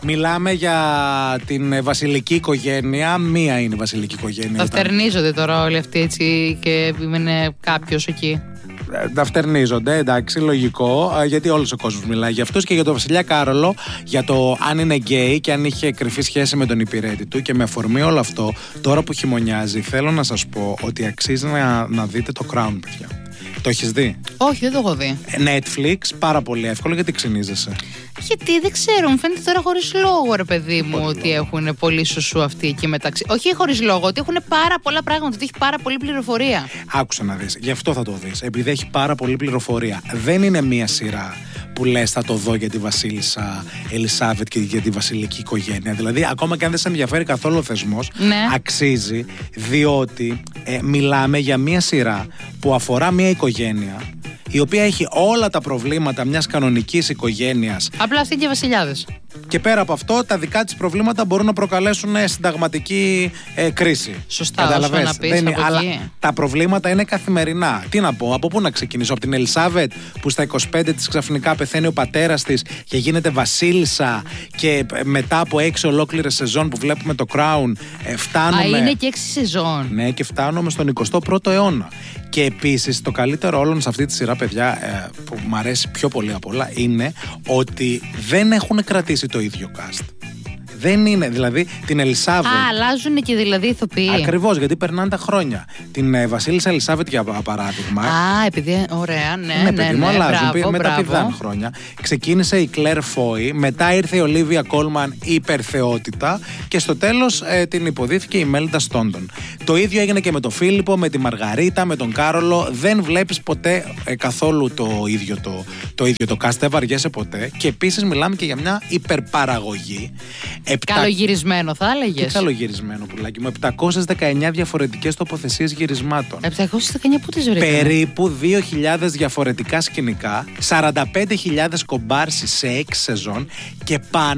Μιλάμε για την βασιλική οικογένεια. Μία είναι η βασιλική οικογένεια. Τα φτερνίζονται τώρα όλοι αυτοί έτσι και είναι κάποιος εκεί. Τα φτερνίζονται, εντάξει, λογικό, γιατί όλος ο κόσμος μιλάει για αυτούς και για τον βασιλιά Κάρολο, για το αν είναι γκέι και αν είχε κρυφή σχέση με τον υπηρέτη του. Και με αφορμή όλο αυτό, τώρα που χειμωνιάζει, θέλω να σας πω ότι αξίζει να δείτε το Crown, παιδιά. Το έχεις δει? Όχι, δεν το έχω δει. Netflix, πάρα πολύ εύκολο, γιατί ξυνίζεσαι. Γιατί δεν ξέρω, μου φαίνεται τώρα χωρίς λόγο, ρε παιδί μου, ότι έχουν πολύ σουσού αυτοί εκεί μεταξύ. Όχι χωρίς λόγο, ότι έχουν πάρα πολλά πράγματα, ότι έχει πάρα πολλή πληροφορία. Άκουσα να δεις, γι' αυτό θα το δεις. Επειδή έχει πάρα πολλή πληροφορία. Δεν είναι μία σειρά που λες θα το δω για τη βασίλισσα Ελισάβετ και για τη βασιλική οικογένεια. Δηλαδή, ακόμα και αν δεν σε ενδιαφέρει καθόλου ο θεσμός, αξίζει, διότι μιλάμε για μία σειρά που αφορά μία οικογένεια η οποία έχει όλα τα προβλήματα μιας κανονικής οικογένειας. Απλά αυτοί και οι βασιλιάδες. Και πέρα από αυτό, τα δικά της προβλήματα μπορούν να προκαλέσουν συνταγματική κρίση. Σωστά, όσο να πεις από αλλά εκεί. Τα προβλήματα είναι καθημερινά. Τι να πω, από πού να ξεκινήσω? Από την Ελισάβετ που στα 25 της ξαφνικά πεθαίνει ο πατέρας της και γίνεται βασίλισσα, και μετά από 6 ολόκληρες σεζόν που βλέπουμε το Crown φτάνουμε... είναι και 6 σεζόν. Ναι, και φτάνουμε στον 21ο αιώνα. Και επίσης το καλύτερο όλων σε αυτή τη σειρά, παιδιά, που μου αρέσει πιο πολύ απ' όλα, είναι ότι δεν έχουν κρατήσει το ίδιο cast. Δεν είναι, δηλαδή την Ελισάβετ. Αλλάζουν και δηλαδή ηθοποιοί. Ακριβώς, γιατί περνάνε τα χρόνια. Την βασίλισσα Ελισάβετ, για παράδειγμα. Επειδή. Ωραία, ναι. Αλλάζουν. Μετά πηδάνε χρόνια. Ξεκίνησε η Κλέρ Φόι, μετά ήρθε η Ολίβια Κόλμαν, η υπερθεότητα, και στο τέλος την υποδίθηκε η Μέλντα Στόντον. Το ίδιο έγινε και με τον Φίλιππο, με τη Μαργαρίτα, με τον Κάρολο. Δεν βλέπεις ποτέ καθόλου το ίδιο το cast, δεν βαριέσαι ποτέ. Και επίσης μιλάμε και για μια υπερπαραγωγή. Καλογυρισμένο, θα έλεγες. Και καλογυρισμένο, πουλάκι μου. 719 διαφορετικές τοποθεσίες γυρισμάτων. 719 πού τις βρήκαμε? Περίπου 2.000 διαφορετικά σκηνικά, 45.000 κομπάρσεις σε 6 σεζόν και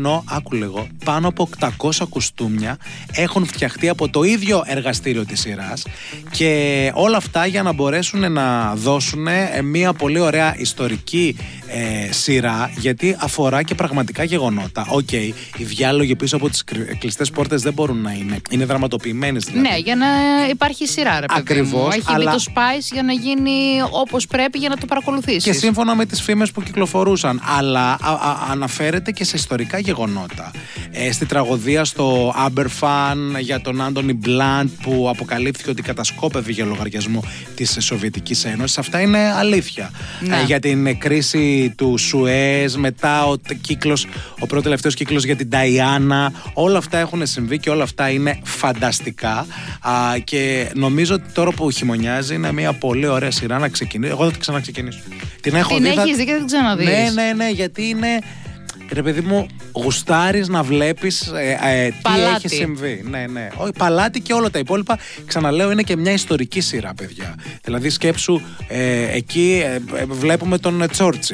πάνω από 800 κουστούμια έχουν φτιαχτεί από το ίδιο εργαστήριο της σειράς, και όλα αυτά για να μπορέσουν να δώσουν μια πολύ ωραία ιστορική σειρά, γιατί αφορά και πραγματικά γεγονότα. Οι διάλογοι πίσω από τις κλειστές πόρτες δεν μπορούν να είναι δραματοποιημένες, δηλαδή. Ναι, για να υπάρχει σειρά, ρε παιδί. Ακριβώς. Έχει μπει το Spice για να γίνει όπως πρέπει, για να το παρακολουθήσεις. Και σύμφωνα με τις φήμες που κυκλοφορούσαν. Αλλά αναφέρεται και σε ιστορικά γεγονότα. Στη τραγωδία στο Aberfan για τον Άντονι Μπλαντ, που αποκαλύφθηκε ότι κατασκόπευε για λογαριασμό της Σοβιετικής Ένωσης. Αυτά είναι αλήθεια. Ναι. Για την κρίση του Σουέζ, μετά ο πρώτο τελευταίος κύκλος για την Νταϊάννα. Όλα αυτά έχουν συμβεί και όλα αυτά είναι φανταστικά. Και νομίζω ότι τώρα που χειμωνιάζει είναι μια πολύ ωραία σειρά να ξεκινήσει. Εγώ θα την ξαναξεκινήσω. Την έχω δει. Την έχεις δει και δεν την ξαναδείς? Ναι, γιατί είναι. Ρε παιδί μου, γουστάρεις να βλέπεις τι έχει συμβεί. Ναι. Όχι, παλάτι και όλα τα υπόλοιπα. Ξαναλέω, είναι και μια ιστορική σειρά, παιδιά. Δηλαδή, σκέψου, εκεί βλέπουμε τον Τσόρτσιλ.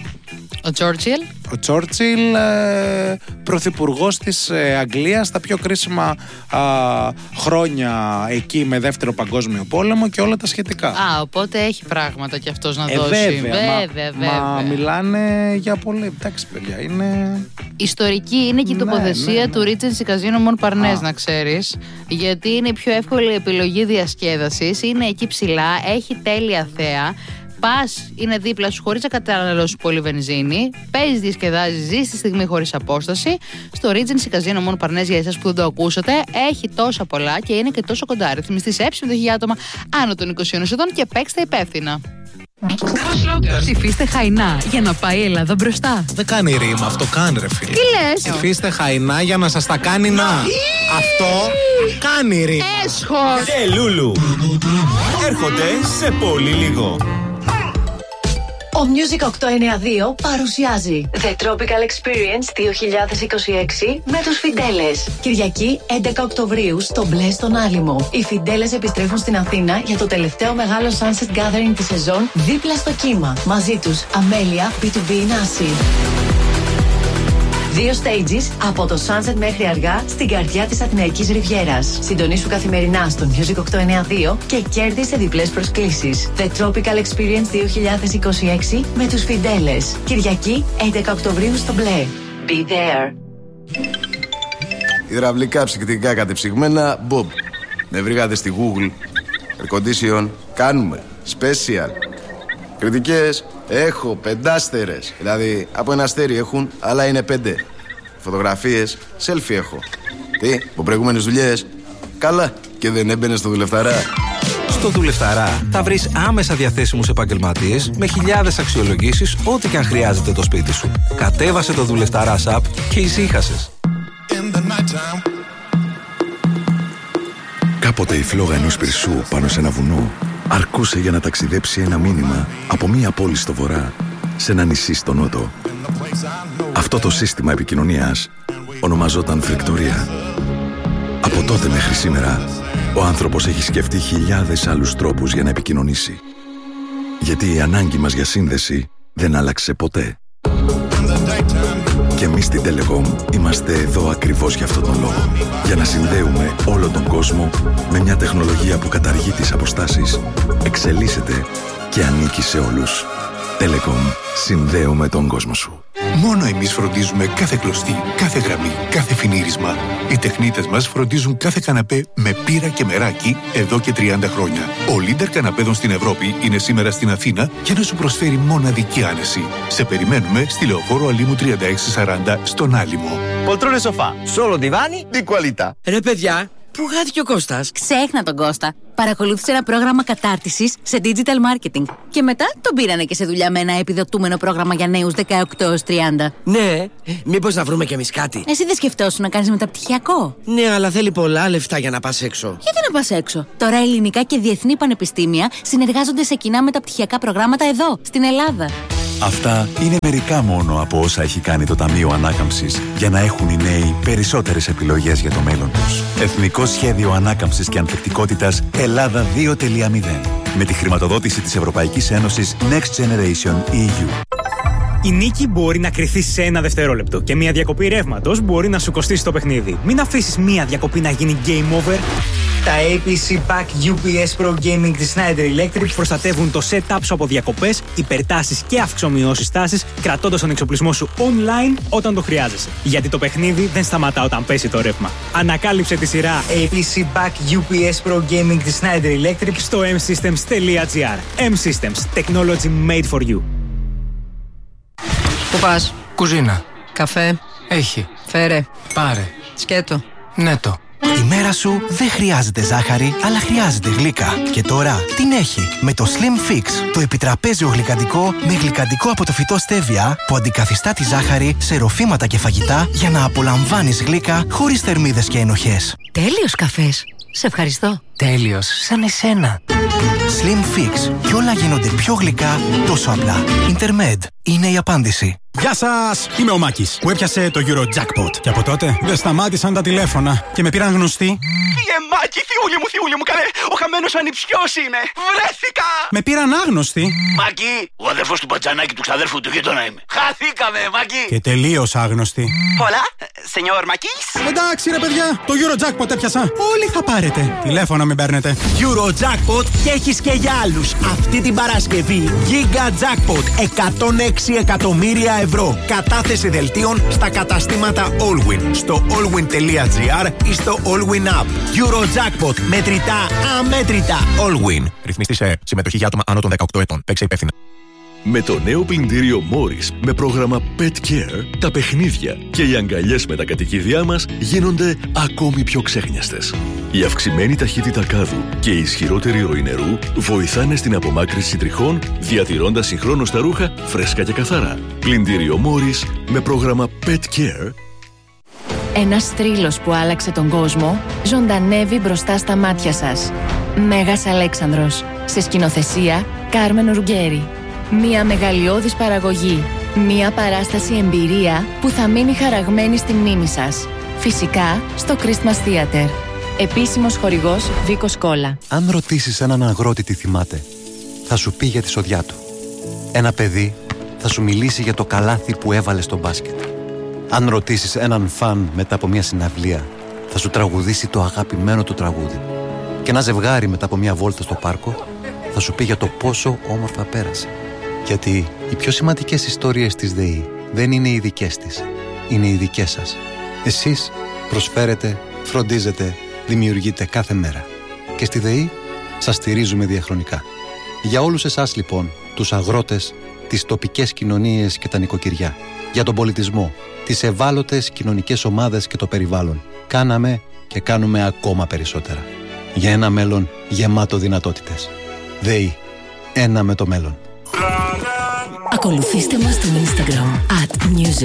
Ο Τσόρτσιλ, πρωθυπουργός της Αγγλίας τα πιο κρίσιμα χρόνια, εκεί με δεύτερο παγκόσμιο πόλεμο και όλα τα σχετικά. Οπότε έχει πράγματα κι αυτός να δώσει. Βέβαια. Μα μιλάνε για πολύ. Εντάξει, παιδιά, είναι... Ιστορική είναι και η τοποθεσία του Regency Casino Montparnasse, να ξέρεις. Γιατί είναι η πιο εύκολη επιλογή διασκέδασης. Είναι εκεί ψηλά, έχει τέλεια θέα. Πας, είναι δίπλα σου χωρίς να καταναλώσεις πολύ βενζίνη. Παίζεις, διασκεδάζεις, ζεις τη στιγμή χωρίς απόσταση. Στο Regency Casino Montparnasse, για εσάς που δεν το ακούσατε, έχει τόσα πολλά και είναι και τόσο κοντά. Ρυθμιστή σε έψιμη άτομα άνω των 21 ετών και παίξτε υπεύθυνα. Ψηφίστε Χαϊνά για να πάει η Ελλάδα μπροστά. Δεν κάνει ρήμα αυτό, κάνει ρε φίλε. Τι λες? Ψηφίστε Χαϊνά για να σας τα κάνει να. Αυτό κάνει ρήμα. Έσχος. Και Λούλου έρχονται σε πολύ λίγο. Ο Music 892 παρουσιάζει The Tropical Experience 2026 με τους Φιντέλες. Κυριακή 11 Οκτωβρίου στο Μπλε στον Άλυμο. Οι Φιντέλες επιστρέφουν στην Αθήνα για το τελευταίο μεγάλο Sunset Gathering της σεζόν δίπλα στο κύμα. Μαζί τους Αμέλεια, B2B Nasi. 2 stages από το Sunset μέχρι αργά στην καρδιά της Αθηναϊκής Ριβιέρας. Συντονίσου καθημερινά στο Music 892 και κέρδισε διπλές προσκλήσεις. The Tropical Experience 2026 με τους Φιντέλες. Κυριακή 11 Οκτωβρίου στο Μπλε. Be there. υδραυλικά ψυκτικά κατεψυγμένα, Bob. Με βρήκατε στη Google. Air condition, κάνουμε. Special. Κριτικές, έχω 5 άστερες. Δηλαδή, από ένα αστέρι έχουν, αλλά είναι 5. Φωτογραφίες, selfie έχω. Τι, από προηγούμενες δουλειές. Καλά, και δεν έμπαινε στο δουλευταρά. Στο Δουλευταρά θα βρεις άμεσα διαθέσιμους επαγγελματίες με χιλιάδες αξιολογήσεις, ό,τι και αν χρειάζεται το σπίτι σου. Κατέβασε το Δουλευταρά app και ησύχασες. Κάποτε η φλόγα ενός πυρσού πάνω σε ένα βουνό αρκούσε για να ταξιδέψει ένα μήνυμα από μία πόλη στο βορρά σε ένα νησί στο νότο. Αυτό το σύστημα επικοινωνίας ονομαζόταν φρεκτορία. Από τότε μέχρι σήμερα, ο άνθρωπος έχει σκεφτεί χιλιάδες άλλους τρόπους για να επικοινωνήσει. Γιατί η ανάγκη μας για σύνδεση δεν άλλαξε ποτέ. Και εμείς στην Telecom είμαστε εδώ ακριβώς για αυτόν τον λόγο. Για να συνδέουμε όλο τον κόσμο με μια τεχνολογία που καταργεί τις αποστάσεις, εξελίσσεται και ανήκει σε όλους. Telecom. Συνδέουμε τον κόσμο σου. Μόνο εμείς φροντίζουμε κάθε κλωστή, κάθε γραμμή, κάθε φινίρισμα. Οι τεχνίτες μας φροντίζουν κάθε καναπέ με πύρα και μεράκι εδώ και 30 χρόνια. Ο leader καναπέδων στην Ευρώπη είναι σήμερα στην Αθήνα για να σου προσφέρει μοναδική άνεση. Σε περιμένουμε στη Λεωφόρο Αλήμου 3640 στον Άλυμο. Πολtrone σοφά, solo divani di qualità. Ρε παιδιά, πού χάθηκε ο Κώστας? Ξέχνα τον Κώστα. Παρακολούθησε ένα πρόγραμμα κατάρτισης σε digital marketing. Και μετά τον πήρανε και σε δουλειά με ένα επιδοτούμενο πρόγραμμα για νέους 18-30. Ναι, μήπως να βρούμε κι εμείς κάτι? Εσύ δεν σκεφτόσουν να κάνεις μεταπτυχιακό? Ναι, αλλά θέλει πολλά λεφτά για να πας έξω. Γιατί να πας έξω? Τώρα ελληνικά και διεθνή πανεπιστήμια συνεργάζονται σε κοινά μεταπτυχιακά προγράμματα εδώ, στην Ελλάδα. Αυτά είναι μερικά μόνο από όσα έχει κάνει το Ταμείο Ανάκαμψης για να έχουν οι νέοι περισσότερες επιλογές για το μέλλον τους. Εθνικό Σχέδιο Ανάκαμψης και Ανθεκτικότητας Ελλάδα 2.0. Με τη χρηματοδότηση της Ευρωπαϊκής Ένωσης Next Generation EU. Η νίκη μπορεί να κρυθεί σε ένα δευτερόλεπτο και μια διακοπή ρεύματος μπορεί να σου κοστίσει το παιχνίδι. Μην αφήσεις μια διακοπή να γίνει game over. Τα APC Pack UPS Pro Gaming της Schneider Electric προστατεύουν το setup σου από διακοπές, υπερτάσεις και αυξομοιώσεις τάσεις, κρατώντας τον εξοπλισμό σου online όταν το χρειάζεσαι. Γιατί το παιχνίδι δεν σταματά όταν πέσει το ρεύμα. Ανακάλυψε τη σειρά APC Pack UPS Pro Gaming της Schneider Electric στο msystems.gr. M-Systems. Technology made for you. Πού πας? Κουζίνα. Καφέ? Έχει. Φέρε. Πάρε. Σκέτο. Νέτο. Η μέρα σου δεν χρειάζεται ζάχαρη, αλλά χρειάζεται γλύκα. Και τώρα την έχει με το Slim Fix, το επιτραπέζιο γλυκαντικό με γλυκαντικό από το φυτό στέβια που αντικαθιστά τη ζάχαρη σε ροφήματα και φαγητά για να απολαμβάνεις γλύκα χωρίς θερμίδες και ενοχές. Τέλειος καφές. Σε ευχαριστώ. Τέλειος, σαν εσένα. Slim Fix. Κι όλα γίνονται πιο γλυκά τόσο απλά. Intermed είναι η απάντηση. Γεια σας! Είμαι ο Μάκης που έπιασε το Eurojackpot. Και από τότε δεν σταμάτησαν τα τηλέφωνα και με πήραν γνωστοί. Μάκη, θιούλη μου, καλέ! Ο χαμένος ανιψιός είναι! Βρέθηκα! Με πήραν άγνωστοι. Μάκη, ο αδερφός του Πατζανάκη του ξαδέρφου του γείτονα είμαι. Χαθήκαμε, Μάκη! Και τελείως άγνωστοι. Πολλά, σενιόρ Μάκης. Εντάξει ρε παιδιά, το Eurojackpot έπιασα. Όλοι θα πάρετε. Τηλέφωνο μην παίρνετε. Eurojackpot και έχεις και για άλλους. Αυτή την Παρασκευή Giga Jackpot 106 εκατομμύρια ευρώ. Κατάθεση δελτίων στα καταστήματα Allwin, στο allwin.gr ή στο Allwin App. Eurojackpot. Μετρητά, αμέτρητα. Allwin. Ρυθμιστή σε συμμετοχή για άτομα άνω των 18 ετών. Παίξε υπεύθυνα. Με το νέο πλυντήριο Morris με πρόγραμμα Pet Care, τα παιχνίδια και οι αγκαλιές με τα κατοικίδια μας γίνονται ακόμη πιο ξέχνιαστες. Η αυξημένη ταχύτητα κάδου και η ισχυρότερη ροή νερού βοηθάνε στην απομάκρυνση τριχών, διατηρώντας συγχρόνως τα ρούχα φρέσκα και καθαρά. Πλυντήριο Morris με πρόγραμμα Pet Care. Ένας θρύλος που άλλαξε τον κόσμο ζωντανεύει μπροστά στα μάτια σας. Μέγας Αλέξανδρος. Σε σκηνοθεσία Κάρμεν Ρουγκέρι. Μια μεγαλειώδης παραγωγή. Μια παράσταση εμπειρία που θα μείνει χαραγμένη στη μνήμη σας. Φυσικά στο Christmas Theater. Επίσημος χορηγός Βίκος Κόλλα. Αν ρωτήσεις έναν αγρότη τι θυμάται, θα σου πει για τη σοδιά του. Ένα παιδί θα σου μιλήσει για το καλάθι που έβαλε στο μπάσκετ. Αν ρωτήσεις έναν φαν μετά από μια συναυλία, θα σου τραγουδήσει το αγαπημένο του τραγούδι. Και ένα ζευγάρι μετά από μια βόλτα στο πάρκο θα σου πει για το πόσο όμορφα πέρασε. Γιατί οι πιο σημαντικές ιστορίες της ΔΕΗ δεν είναι οι δικές της, είναι οι δικές σας. Εσείς Προσφέρετε, φροντίζετε, δημιουργείτε κάθε μέρα. Και στη ΔΕΗ σας στηρίζουμε διαχρονικά. Για όλους εσάς λοιπόν, τους αγρότες, τις τοπικές κοινωνίες και τα νοικοκυριά, για τον πολιτισμό, τις ευάλωτες κοινωνικές ομάδες και το περιβάλλον, κάναμε και κάνουμε ακόμα περισσότερα. Για ένα μέλλον γεμάτο δυνατότητες. ΔΕΗ. Ένα με το μέλλον. Ακολουθήστε μας στο Instagram @music